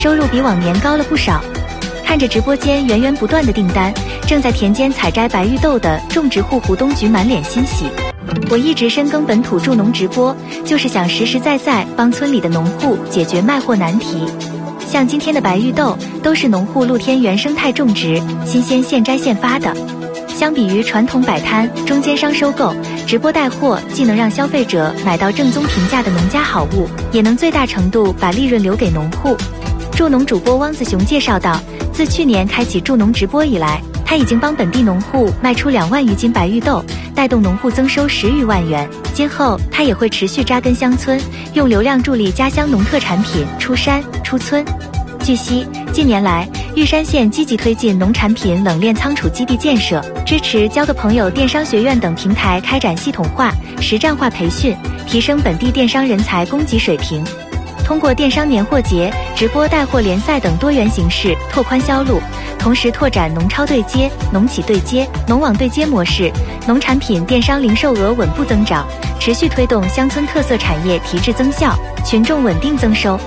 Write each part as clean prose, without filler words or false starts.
收入比往年高了不少。看着直播间源源不断的订单，正在田间采摘白玉豆的种植户胡东菊满脸欣喜。我一直深耕本土助农直播，就是想实实在在帮村里的农户解决卖货难题。像今天的白玉豆，都是农户露天原生态种植，新鲜现摘现发的。相比于传统摆摊、中间商收购，直播带货既能让消费者买到正宗平价的农家好物，也能最大程度把利润留给农户。助农主播汪子雄介绍道，自去年开启助农直播以来，他已经帮本地农户卖出2万余斤白玉豆，带动农户增收10余万元。今后他也会持续扎根乡村，用流量助力家乡农特产品出山出村。据悉，近年来玉山县积极推进农产品冷链仓储基地建设，支持交个朋友电商学院等平台开展系统化、实战化培训，提升本地电商人才供给水平。通过电商年货节、直播带货联赛等多元形式拓宽销路，同时拓展农超对接、农企对接、农网对接模式，农产品电商零售额稳步增长，持续推动乡村特色产业提质增效，群众稳定增收。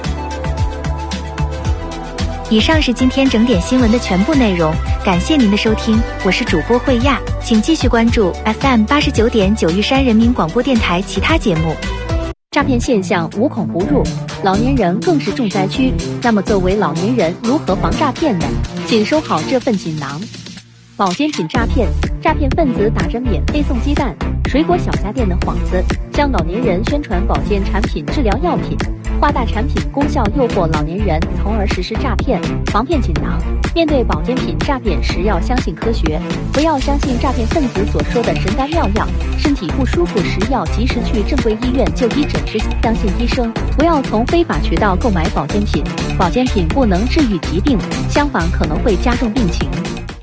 以上是今天整点新闻的全部内容，感谢您的收听，我是主播慧亚，请继续关注 FM89.9玉山人民广播电台其他节目。 诈骗现象无孔不入，老年人更是重灾区。那么作为老年人如何防诈骗呢？请收好这份锦囊。保健品诈骗，诈骗分子打着免费送鸡蛋、水果小家电的幌子，向老年人宣传保健产品、治疗药品，夸大产品功效诱惑老年人，从而实施诈骗。防骗锦囊：面对保健品诈骗时，要相信科学，不要相信诈骗分子所说的神丹妙药。身体不舒服时，要及时去正规医院就医诊治，相信医生，不要从非法渠道购买保健品。保健品不能治愈疾病，相反可能会加重病情。